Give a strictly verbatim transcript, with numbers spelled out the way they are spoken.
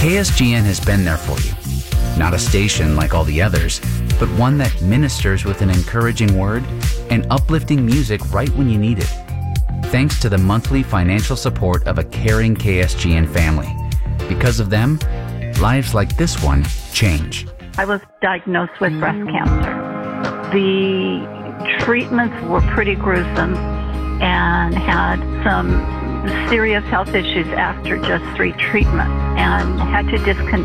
K S G N has been there for you. Not a station like all the others, but one that ministers with an encouraging word and uplifting music right when you need it. Thanks to the monthly financial support of a caring K S G N family. Because of them, lives like this one change. I was diagnosed with breast cancer. The treatments were pretty gruesome and had some serious health issues after just three treatments and had to discontinue